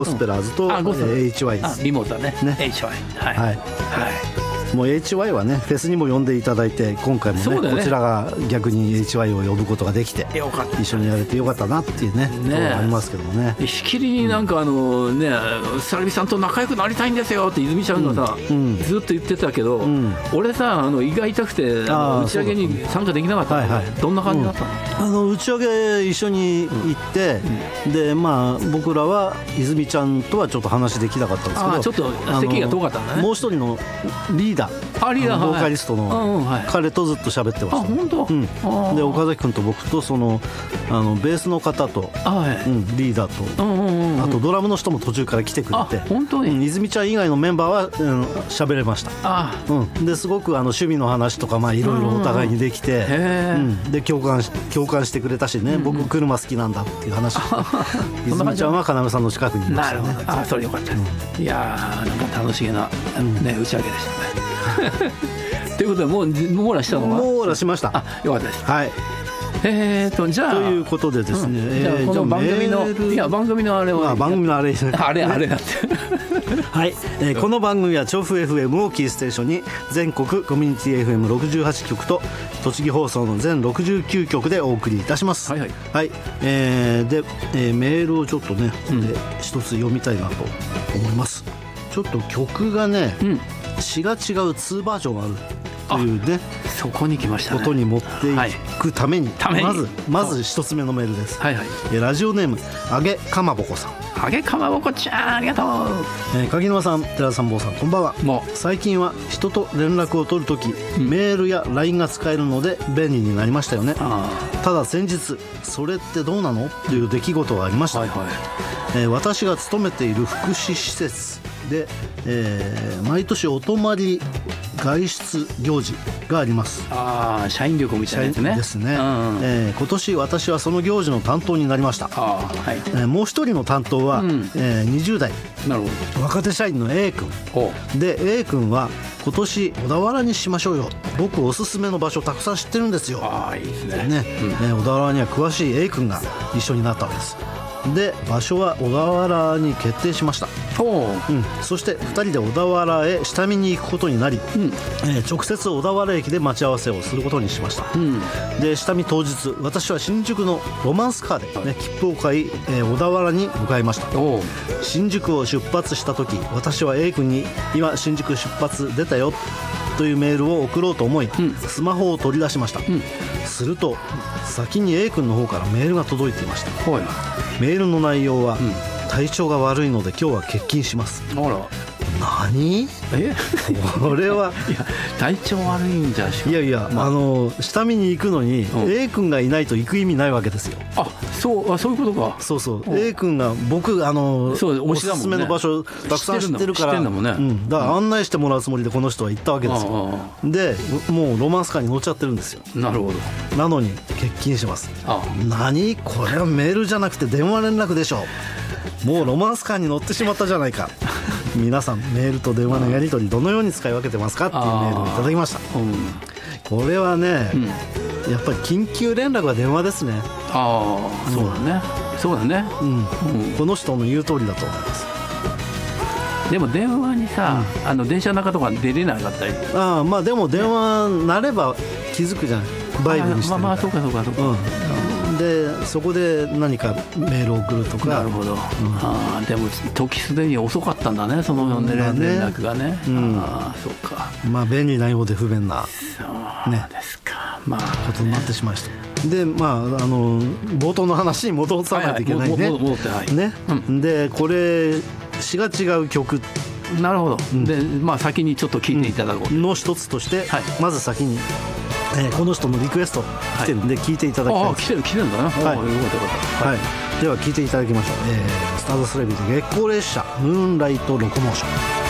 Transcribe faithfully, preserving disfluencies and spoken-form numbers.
ゴスペラーズと、うん、エイチワイ です。 リモートだね。ね エイチワイ はい、はいはい、 もう エイチワイ はねフェスにも呼んでいただいて、今回も ね, ねこちらが逆に エイチワイ を呼ぶことができて一緒にやれてよかったなっていう ね, ねありますけどもね。 しきりになんかあのね、サラビさんと仲良くなりたいんですよって泉ちゃんがさ、うん、ずっと言ってたけど、うん、俺さあの胃が痛くてあの打ち上げに参加できなかったの、はいはい、どんな感じだったの？ うん、あの打ち上げ一緒に行って、うん、でまあ僕らは泉ちゃんとはちょっと話できなかったんですけど、 あちょっと席が遠かったんだね。 もう一人のリーダー、 あリーダーボーカリストの彼とずっと喋ってました。 あ本当、うん、 で岡崎君と僕とそのあのベースの方と、はいうん、リーダーと、うんうんうん、あとドラムの人も途中から来てくれて、 本当に、うん、 泉ちゃん以外のメンバーは喋、うん、れました。あ、うん、ですごくあの趣味の話とかまあいろいろお互いにできて、うん、で共感し共感してくれたしね、うん、僕車好きなんだっていう話泉ちゃんは要さんの近くにいましたね。 なるほど、あそれよかった、うん、いやーなんか楽しげな、ね、打ち上げでしたねということでもう網羅したのは網羅しました。 あよかったです。 はい、 えーとじゃあということでですね、うん、 じゃあこの番組のいや番組のあれは、 まあ、番組のあれあれあれだってはい、えー、この番組は調布 エフエム をキーステーションに全国コミュニティ エフエムろくじゅうはち 局と栃木放送の全ろくじゅうきゅう局でお送りいたします。はい、はいはいえー、で、えー、メールをちょっとね、うん、一つ読みたいなと思います。ちょっと曲がね、うん、詞が違うにバージョンがあるというね、 そこに来ましたね、 ことに持っていくために、はい、まずまず一つ目のメールです。はいはい、えラジオネームあげかまぼこさん。 あげかまぼこちゃんありがとう。 えー、柿沼さん、寺さん、坊さん、こんばんは。もう最近は人と連絡を取るとき、うん、メールや ライン が使えるので便利になりましたよね。ただ先日それってどうなのという出来事がありました。はいはいえー、私が勤めている福祉施設で、えー、毎年お泊まり外出行事があります。 ああ、社員旅行みたいなやつね。 ですね、うんうんえー、今年私はその行事の担当になりました。あ、はいえー、もう一人の担当は、うんえー、にじゅう代なるほど若手社員の A 君で、 A 君は今年小田原にしましょうよ、僕おすすめの場所たくさん知ってるんですよ。あ、いいですね、ね、うんえー、小田原には詳しい A 君が一緒になったわけです。で場所は小田原に決定しました。うん、そしてふたりで小田原へ下見に行くことになり、うんえー、直接小田原駅で待ち合わせをすることにしました。うん、で下見当日、私は新宿のロマンスカーで、ね、切符を買い、えー、小田原に向かいました。新宿を出発した時、私は A 君に今新宿出発出たよというメールを送ろうと思い、うん、スマホを取り出しました。うん、すると先に A 君の方からメールが届いていました。メールの内容は、うん、体調が悪いので今日は欠勤します。あら、何？えこれはいや体調悪いんじゃしいやいや、まあ、あの下見に行くのに、うん、A 君がいないと行く意味ないわけですよ。 あ、そうあそういうことか。そうそう、A 君が僕あのそうおすすめの場所たくさん知ってるから、知ってんだもんね、うん、だから案内してもらうつもりでこの人は行ったわけですよ。うん、でもうロマンスカーに乗っちゃってるんですよ。 なるほど。 なのに欠勤します。ああ、何これはメールじゃなくて電話連絡でしょ。もうロマンスカーに乗ってしまったじゃないか皆さんメールと電話のやり取りどのように使い分けてますかっていうメールをいただきました。うん、これはね、うん、やっぱり緊急連絡は電話ですね。 ああ、そうだね、そうだね、 うんうん、この人の言う通りだと思います。 でも電話にさ、うん、あの電車の中とか出れなかったり。 ああ、まあでも電話鳴れば気づくじゃない、バイブにしてるから。まあまあそうかそうかそうか、うんでそこで何かメールを送るとか。 なるほど、うん、あでも時すでに遅かったんだね、その連絡がね、うん、あそうか、 まあ便利なようで不便な、 そうですか、ね、まあ、 ことになってしまいました。でまああの冒頭の話に戻さないといけないね、はいはい、戻って、はいねうん、でこれ詞が違う曲、 なるほど、うん、でまあ先にちょっっと聞いていただこう、 うん、の一つとして、はい、まず先にえー、この人のリクエスト来てるんで聞いていただきたい、はい、 ああ来てる来てるんだな、はい、よかったよかった、 はいはい、では聞いていただきましょう、えー、スターダストレビューで月光列車ムーンライトロコモーション。